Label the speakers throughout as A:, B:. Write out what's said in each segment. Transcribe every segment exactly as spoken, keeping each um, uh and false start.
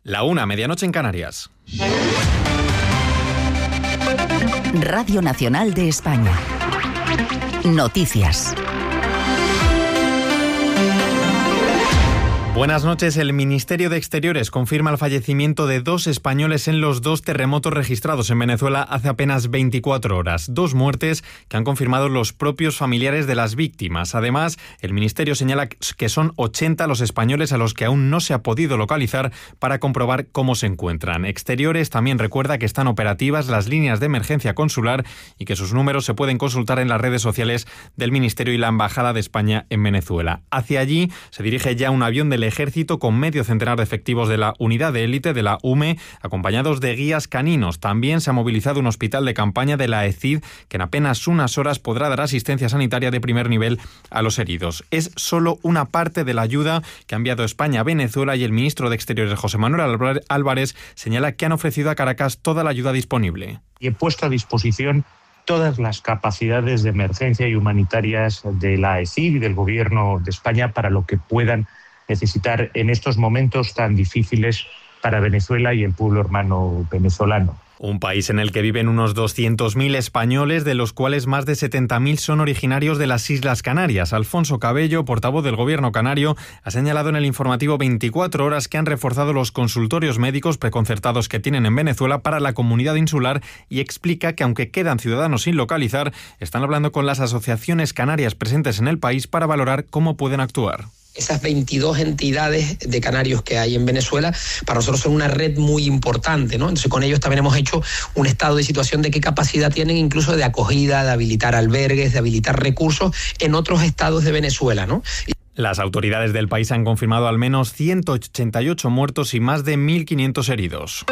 A: La una, medianoche en Canarias.
B: Radio Nacional de España. Noticias.
A: Buenas noches. El Ministerio de Exteriores confirma el fallecimiento de dos españoles en los dos terremotos registrados en Venezuela hace apenas veinticuatro horas. Dos muertes que han confirmado los propios familiares de las víctimas. Además, el Ministerio señala que son ochenta los españoles a los que aún no se ha podido localizar para comprobar cómo se encuentran. Exteriores también recuerda que están operativas las líneas de emergencia consular y que sus números se pueden consultar en las redes sociales del Ministerio y la Embajada de España en Venezuela. Hacia allí se dirige ya un avión del Ejército con medio centenar de efectivos de la unidad de élite de la U M E, acompañados de guías caninos. También se ha movilizado un hospital de campaña de la E C I D que en apenas unas horas podrá dar asistencia sanitaria de primer nivel a los heridos. Es solo una parte de la ayuda que ha enviado España a Venezuela y el ministro de Exteriores, José Manuel Álvarez, señala que han ofrecido a Caracas toda la ayuda disponible.
C: Y he puesto a disposición todas las capacidades de emergencia y humanitarias de la E C I D y del Gobierno de España para lo que puedan necesitar en estos momentos tan difíciles para Venezuela y el pueblo hermano venezolano.
A: Un país en el que viven unos doscientos mil españoles, de los cuales más de setenta mil son originarios de las Islas Canarias. Alfonso Cabello, portavoz del Gobierno canario, ha señalado en el informativo veinticuatro horas que han reforzado los consultorios médicos preconcertados que tienen en Venezuela para la comunidad insular y explica que aunque quedan ciudadanos sin localizar, están hablando con las asociaciones canarias presentes en el país para valorar cómo pueden actuar.
D: Esas veintidós entidades de canarios que hay en Venezuela, para nosotros son una red muy importante, ¿no? Entonces con ellos también hemos hecho un estado de situación de qué capacidad tienen incluso de acogida, de habilitar albergues, de habilitar recursos en otros estados de Venezuela, ¿no?
A: Las autoridades del país han confirmado al menos ciento ochenta y ocho muertos y más de mil quinientos heridos.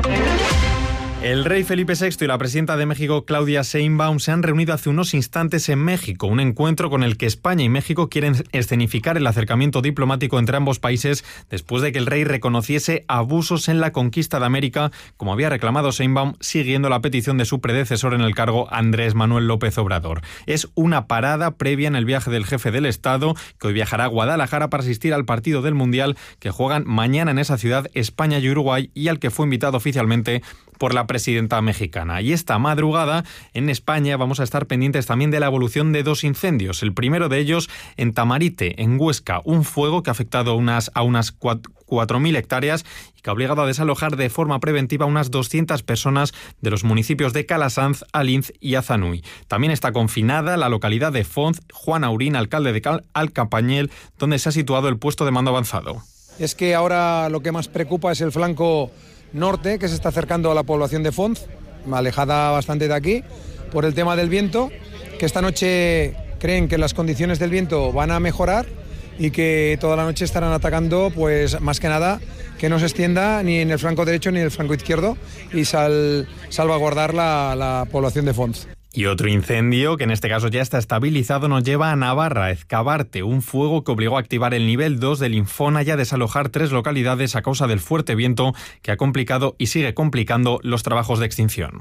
A: El rey Felipe sexto y la presidenta de México, Claudia Sheinbaum, se han reunido hace unos instantes en México, un encuentro con el que España y México quieren escenificar el acercamiento diplomático entre ambos países después de que el rey reconociese abusos en la conquista de América, como había reclamado Sheinbaum, siguiendo la petición de su predecesor en el cargo, Andrés Manuel López Obrador. Es una parada previa en el viaje del jefe del Estado, que hoy viajará a Guadalajara para asistir al partido del Mundial que juegan mañana en esa ciudad España y Uruguay y al que fue invitado oficialmente por la presidenta mexicana. Y esta madrugada en España vamos a estar pendientes también de la evolución de dos incendios. El primero de ellos en Tamarite, en Huesca, un fuego que ha afectado unas, a unas cuatro mil hectáreas y que ha obligado a desalojar de forma preventiva a unas doscientas personas de los municipios de Calasanz, Alinz y Azanuy. También está confinada la localidad de Fonz. Juan Aurín, alcalde de Cal- Alcampañel, donde se ha situado el puesto de mando avanzado.
E: Es que ahora lo que más preocupa es el flanco norte, que se está acercando a la población de Fonz, alejada bastante de aquí, por el tema del viento, que esta noche creen que las condiciones del viento van a mejorar y que toda la noche estarán atacando, pues más que nada, que no se extienda ni en el flanco derecho ni en el flanco izquierdo y sal, salvaguardar la, la población de Fonz.
A: Y otro incendio, que en este caso ya está estabilizado, nos lleva a Navarra, Ezcabarte, un fuego que obligó a activar el nivel dos del Infona y a desalojar tres localidades a causa del fuerte viento que ha complicado y sigue complicando los trabajos de extinción.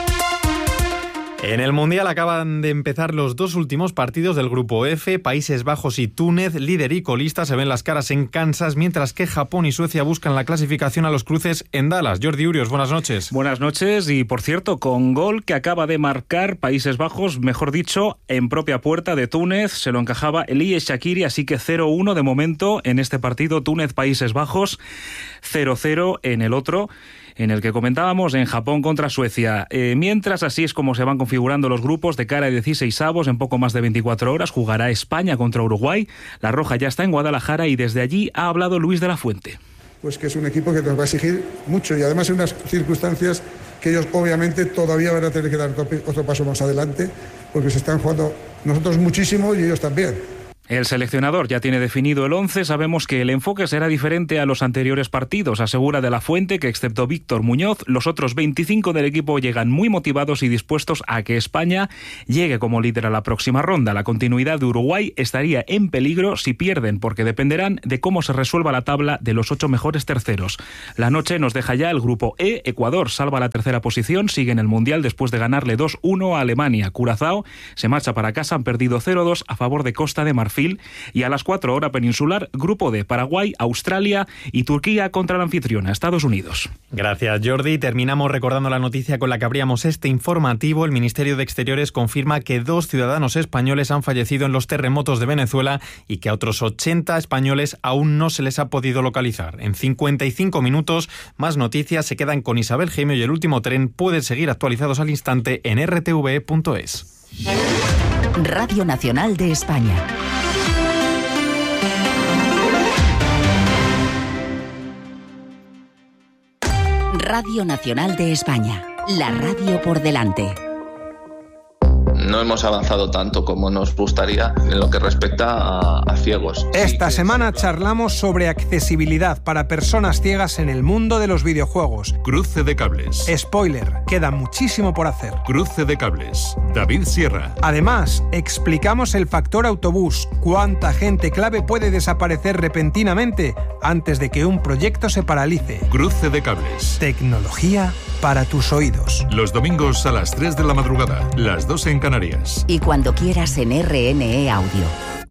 A: En el Mundial acaban de empezar los dos últimos partidos del Grupo F. Países Bajos y Túnez, líder y colista, se ven las caras en Kansas, mientras que Japón y Suecia buscan la clasificación a los cruces en Dallas. Jordi Urios, buenas noches.
F: Buenas noches y, por cierto, con gol que acaba de marcar Países Bajos, mejor dicho, en propia puerta de Túnez, se lo encajaba Elias Shaqiri, así que cero uno de momento en este partido Túnez-Países Bajos, cero cero en el otro, en el que comentábamos, en Japón contra Suecia. Eh, mientras, así es como se van configurando los grupos de cara a dieciseisavos. En poco más de veinticuatro horas jugará España contra Uruguay. La Roja ya está en Guadalajara y desde allí ha hablado Luis de la Fuente.
G: Pues que es un equipo que nos va a exigir mucho y además en unas circunstancias que ellos obviamente todavía van a tener que dar otro paso más adelante porque se están jugando nosotros muchísimo y ellos también.
F: El seleccionador ya tiene definido el once. Sabemos que el enfoque será diferente a los anteriores partidos, asegura de la Fuente que, excepto Víctor Muñoz, los otros veinticinco del equipo llegan muy motivados y dispuestos a que España llegue como líder a la próxima ronda. La continuidad de Uruguay estaría en peligro si pierden, porque dependerán de cómo se resuelva la tabla de los ocho mejores terceros. La noche nos deja ya el grupo E. Ecuador salva la tercera posición, sigue en el Mundial después de ganarle dos uno a Alemania. Curazao se marcha para casa, han perdido cero dos a favor de Costa de Marfil. Marfil, y a las cuatro hora peninsular, Grupo D, Paraguay, Australia y Turquía contra la anfitriona, Estados Unidos.
A: Gracias, Jordi. Terminamos recordando la noticia con la que abríamos este informativo. El Ministerio de Exteriores confirma que dos ciudadanos españoles han fallecido en los terremotos de Venezuela y que a otros ochenta españoles aún no se les ha podido localizar. En cincuenta y cinco minutos, más noticias. Se quedan con Isabel Jaime y El Último Tren. Pueden seguir actualizados al instante en r t v punto es.
B: Radio Nacional de España. Radio Nacional de España. La radio por delante.
H: No hemos avanzado tanto como nos gustaría en lo que respecta a, a ciegos.
I: Esta semana charlamos sobre accesibilidad para personas ciegas en el mundo de los videojuegos.
J: Cruce de cables.
I: Spoiler, queda muchísimo por hacer.
J: Cruce de cables. David Sierra.
I: Además, explicamos el factor autobús. ¿Cuánta gente clave puede desaparecer repentinamente antes de que un proyecto se paralice?
J: Cruce de cables.
I: Tecnología para tus oídos.
J: Los domingos a las tres de la madrugada, las dos en Canarias.
B: Y cuando quieras en R N E Audio.